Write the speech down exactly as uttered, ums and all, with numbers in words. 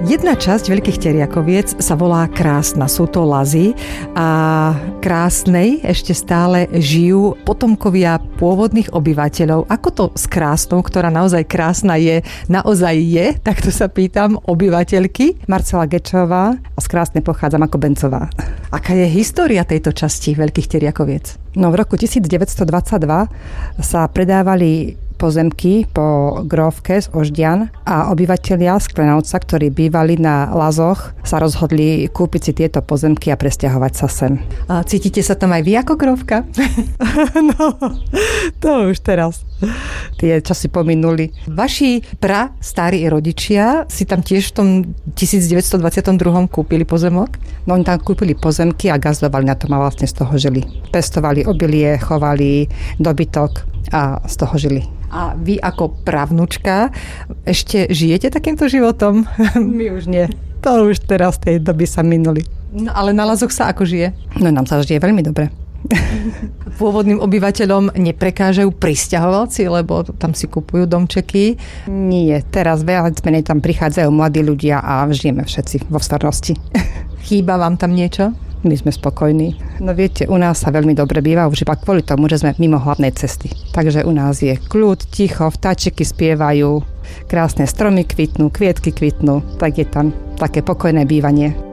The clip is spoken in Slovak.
Jedna časť Veľkých Teriakoviec sa volá Krásna. Sú to Lazy a Krásnej ešte stále žijú potomkovia pôvodných obyvateľov. Ako to s Krásnou, ktorá naozaj krásna je, naozaj je? Takto sa pýtam obyvateľky. Marcela Gečová a z Krásnej pochádzam ako Bencová. Aká je história tejto časti Veľkých Teriakoviec? No v roku devätnásťstodvadsaťdva sa predávali pozemky po Grófke z Oždian a obyvatelia z Klenovca, ktorí bývali na Lazoch, sa rozhodli kúpiť si tieto pozemky a presťahovať sa sem. A cítite sa tam aj vy ako Grófka? No, to už teraz. Tie časy pominuli. Vaši pra starí rodičia si tam tiež v tom devätnásťstodvadsaťdva kúpili pozemok? No oni tam kúpili pozemky a gazdovali na tom a vlastne z toho žili. Pestovali obilie, chovali dobytok a z toho žili. A vy ako pravnučka ešte žijete takýmto životom? My už nie. To už teraz tej doby sa minuli. No ale na Lazoch sa ako žije? No nám sa žije veľmi dobre. Pôvodným obyvateľom neprekážajú prisťahovalci, lebo tam si kupujú domčeky? Nie, teraz veľa menej tam prichádzajú mladí ľudia a žijeme všetci vo starnosti. Chýba vám tam niečo? My sme spokojní. No viete, u nás sa veľmi dobre býva, už iba kvôli tomu, že sme mimo hlavnej cesty. Takže u nás je kľud, ticho, vtáčiky spievajú, krásne stromy kvitnú, kvietky kvitnú, tak je tam také pokojné bývanie.